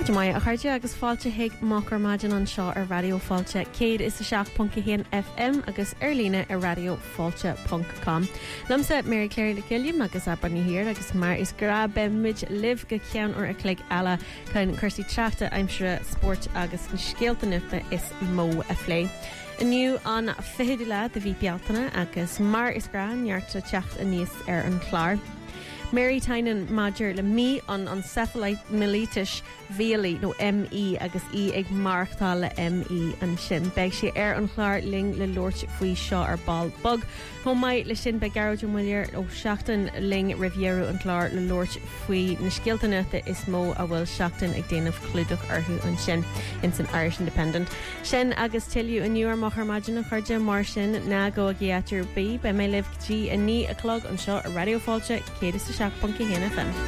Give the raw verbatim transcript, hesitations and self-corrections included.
Mai a chuirde agus fáilte hiag machar maidin an seo ar radio fáilte céad is a seach punca héan F M agus ar lína ar radio fáilte punct com. Lamsa Mary Claire le Gilliam agus abarní hir agus mar is gra bemid liv go cean or a clig eile chun chuirsí treachta aimsere sport agus an scéalta is mó a phlé. Aniu an fihidir le de bhí bealtainna agus mar is gra neartta teacht a níos ar an chlár. Mary Tynan Major le mí an encephalite mellitus Viali no M E agus E ag marchtá le M E an sin. Beg sé ar an chláir ling le loirt faoi seo ar ball bug. Thó maiid le sin be garad muir ó seachtain ling rivieru an chláir le loirt faoi na scialtainna is mó a bhfuil seachtain ag déanamh clúdach orthú an sin in san Irish Independent. Sin agus tiilú a nuair machar maidin a chuirde mar sin na go a géatar bí be mé libh G a ní a clog an seo a radio fáilte céad is a seach punca héana F M.